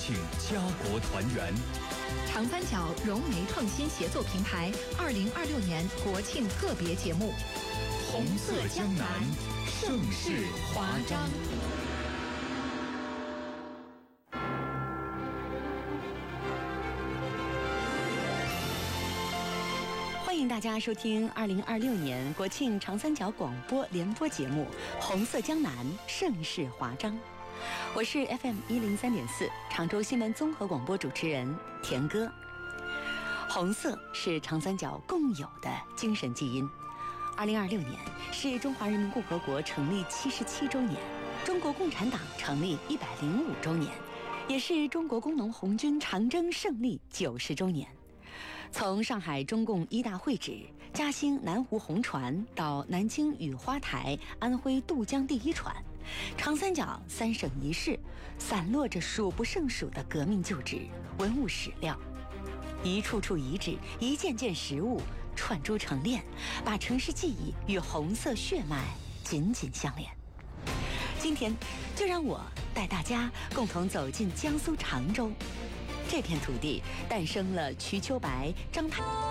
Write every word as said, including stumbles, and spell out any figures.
庆家国团圆。 长三角融媒创新协作平台二零二六年国庆个别节目， 红色江南，盛世华章。 欢迎大家收听二零二六年国庆长三角广播联播节目《红色江南，盛世华章》。我是 F M 一零三点四常州新闻综合广播主持人田歌。红色是长三角共有的精神基因。二零二六年是中华人民共和国成立七十七周年，中国共产党成立一百零五周年，也是中国工农红军长征胜利九十周年。从上海中共一大会址、嘉兴南湖红船到南京雨花台、安徽渡江第一船，长三角三省一市散落着数不胜数的革命旧址、文物史料，一处处遗址、一件件实物串珠成链，把城市记忆与红色血脉紧紧相连。今天就让我带大家共同走进江苏常州。这片土地诞生了瞿秋白、张太。